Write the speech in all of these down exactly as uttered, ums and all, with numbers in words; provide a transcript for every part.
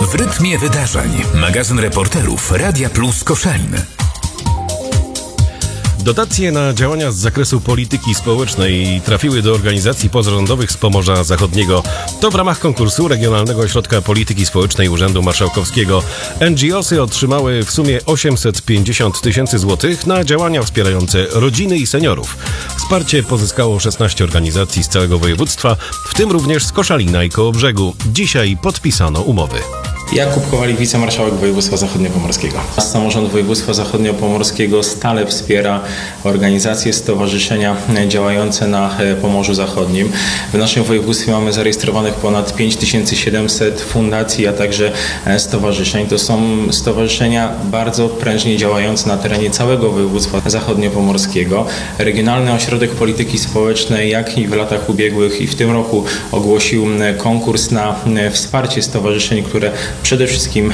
W rytmie wydarzeń. Magazyn reporterów Radia Plus Koszalin. Dotacje na działania z zakresu polityki społecznej trafiły do organizacji pozarządowych z Pomorza Zachodniego. To w ramach konkursu Regionalnego Ośrodka Polityki Społecznej Urzędu Marszałkowskiego. N G O sy otrzymały w sumie osiemset pięćdziesiąt tysięcy złotych na działania wspierające rodziny i seniorów. Wsparcie pozyskało szesnaście organizacji z całego województwa, w tym również z Koszalina i Kołobrzegu. Dzisiaj podpisano umowy. Jakub Kowalik, wicemarszałek województwa zachodniopomorskiego. Samorząd województwa zachodniopomorskiego stale wspiera organizacje, stowarzyszenia działające na Pomorzu Zachodnim. W naszym województwie mamy zarejestrowanych ponad pięć tysięcy siedemset fundacji, a także stowarzyszeń. To są stowarzyszenia bardzo prężnie działające na terenie całego województwa zachodniopomorskiego. Regionalny Ośrodek Polityki Społecznej, jak i w latach ubiegłych i w tym roku ogłosił konkurs na wsparcie stowarzyszeń, które przede wszystkim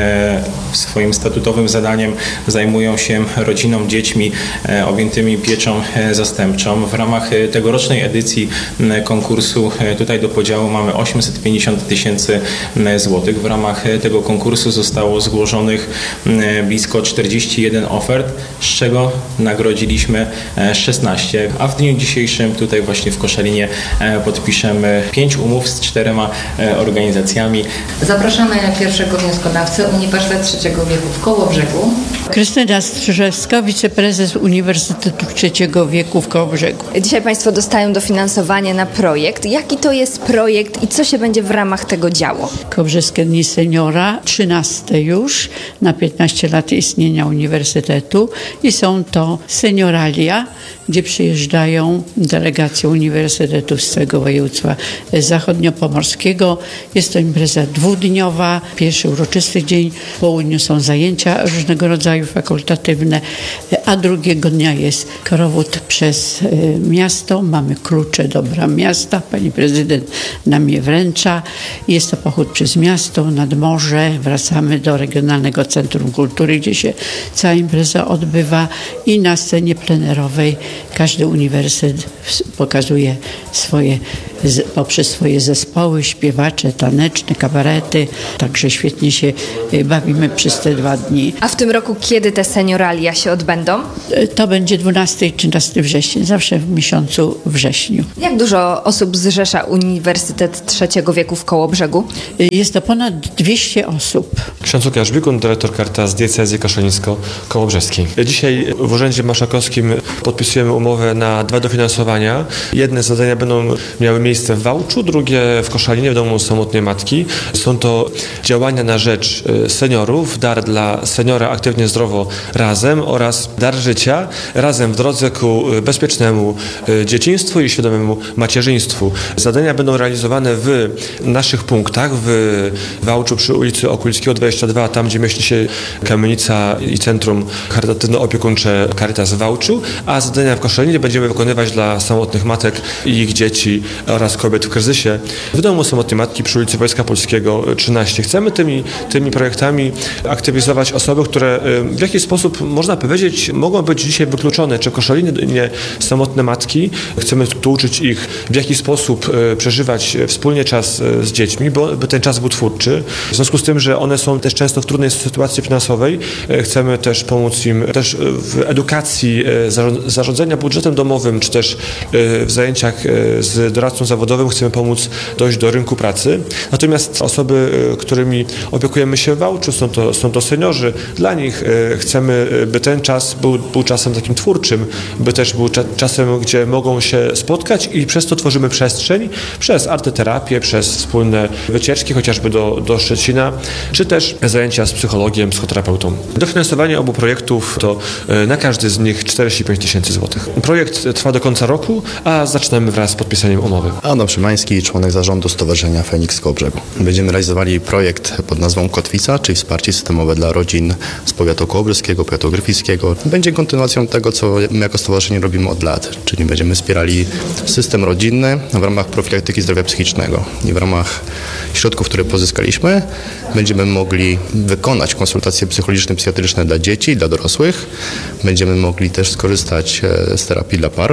swoim statutowym zadaniem zajmują się rodziną, dziećmi objętymi pieczą zastępczą. W ramach tegorocznej edycji konkursu tutaj do podziału mamy osiemset pięćdziesiąt tysięcy złotych. W ramach tego konkursu zostało zgłoszonych blisko czterdzieści jeden ofert, z czego nagrodziliśmy szesnaście, a w dniu dzisiejszym tutaj właśnie w Koszalinie podpiszemy pięć umów z czterema organizacjami. Zapraszamy pierwszego wnioskodawcę, Uniwersytet Trzeciego Wieku w Kołobrzegu. Krystyna Strzyżewska, wiceprezes Uniwersytetu Trzeciego Wieku w Kołobrzegu. Dzisiaj Państwo dostają dofinansowanie na projekt. Jaki to jest projekt i co się będzie w ramach tego działo? Kołobrzeskie Dni Seniora, trzynaste już, na piętnaście lat istnienia Uniwersytetu i są to senioralia, gdzie przyjeżdżają delegacje uniwersytetów z całego województwa zachodniopomorskiego. Jest to impreza dwudniowa. Pierwszy uroczysty dzień, w południu są zajęcia różnego rodzaju fakultatywne, a drugiego dnia jest korowód przez miasto. Mamy klucze do bram miasta. Pani prezydent nam je wręcza. Jest to pochód przez miasto, nad morze. Wracamy do Regionalnego Centrum Kultury, gdzie się cała impreza odbywa i na scenie plenerowej każdy uniwersytet pokazuje swoje, poprzez swoje zespoły, śpiewacze, taneczne, kabarety. Także świetnie się bawimy przez te dwa dni. A w tym roku kiedy te senioralia się odbędą? To będzie dwunastego i trzynastego września, zawsze w miesiącu wrześniu. Jak dużo osób zrzesza Uniwersytet Trzeciego Wieku w Kołobrzegu? Jest to ponad dwieście osób. Ksiądz Łukasz Bikun, dyrektor Caritas Diecezji Koszalińsko-Kołobrzeskiej. Dzisiaj w Urzędzie Marszałkowskim podpisujemy umowę na dwa dofinansowania. Jedne zadania będą miały miejsce w Wałczu, drugie w Koszalinie, w Domu Samotnej Matki. Są to działania na rzecz seniorów, dar dla seniora aktywnie zdrowo razem oraz dar życia razem w drodze ku bezpiecznemu dzieciństwu i świadomemu macierzyństwu. Zadania będą realizowane w naszych punktach w Wałczu przy ulicy Okulickiego dwadzieścia dwa, tam gdzie mieści się kamienica i centrum charytatywno-opiekuńcze Caritas w Wałczu, a zadania w Koszalinie będziemy wykonywać dla samotnych matek i ich dzieci oraz kobiet w kryzysie w Domu Samotnej Matki przy ulicy Wojska Polskiego trzynaście. Chcemy tymi, tymi projektami aktywizować osoby, które w jakiś sposób, można powiedzieć, mogą być dzisiaj wykluczone, czy w Koszalinie samotne matki. Chcemy tu uczyć ich, w jaki sposób przeżywać wspólnie czas z dziećmi, bo by ten czas był twórczy. W związku z tym, że one są też często w trudnej sytuacji finansowej, chcemy też pomóc im też w edukacji, zarządzania budżetem domowym, czy też w zajęciach z doradcą zawodowym chcemy pomóc dojść do rynku pracy. Natomiast osoby, którymi opiekujemy się w Wałczu, są to, są to seniorzy. Dla nich chcemy, by ten czas był, był czasem takim twórczym, by też był cza- czasem, gdzie mogą się spotkać i przez to tworzymy przestrzeń, przez arteterapię, przez wspólne wycieczki, chociażby do, do Szczecina, czy też zajęcia z psychologiem, psychoterapeutą. Dofinansowanie obu projektów to na każdy z nich czterdzieści pięć tysięcy złotych. Projekt trwa do końca roku, a zaczynamy wraz z podpisaniem umowy. Adam Szymański, członek zarządu Stowarzyszenia Feniks Kołobrzegu. Będziemy realizowali projekt pod nazwą Kotwica, czyli wsparcie systemowe dla rodzin z powiatu kołobrzeskiego, powiatu gryfickiego. Będzie kontynuacją tego, co my jako stowarzyszenie robimy od lat, czyli będziemy wspierali system rodzinny w ramach profilaktyki zdrowia psychicznego i w ramach środków, które pozyskaliśmy, będziemy mogli wykonać konsultacje psychologiczne, psychiatryczne dla dzieci, dla dorosłych. Będziemy mogli też skorzystać z terapii dla par.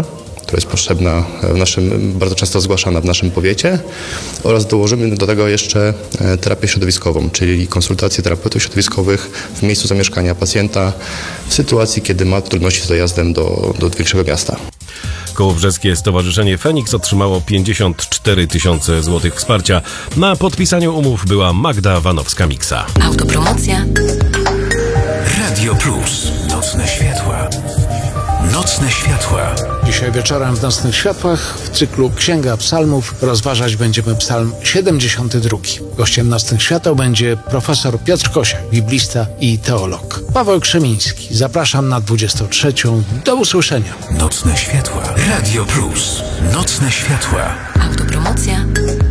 która jest potrzebna w naszym, bardzo często zgłaszana w naszym powiecie, oraz dołożymy do tego jeszcze terapię środowiskową, czyli konsultacje terapeutów środowiskowych w miejscu zamieszkania pacjenta w sytuacji, kiedy ma trudności z dojazdem do, do większego miasta. Kołobrzeskie Stowarzyszenie Feniks otrzymało pięćdziesiąt cztery tysiące złotych wsparcia. Na podpisaniu umów była Magda Wanowska-Miksa. Autopromocja. Radio Plus. Nocne światła. Nocne światła. Dzisiaj wieczorem w Nocnych Światłach w cyklu Księga Psalmów rozważać będziemy psalm siedemdziesiąty drugi. Gościem Nocnych Świateł będzie profesor Piotr Kosiak, biblista i teolog. Paweł Krzemiński. Zapraszam na dwudziestą trzecią. Do usłyszenia. Nocne światła. Radio Plus. Nocne światła. Autopromocja.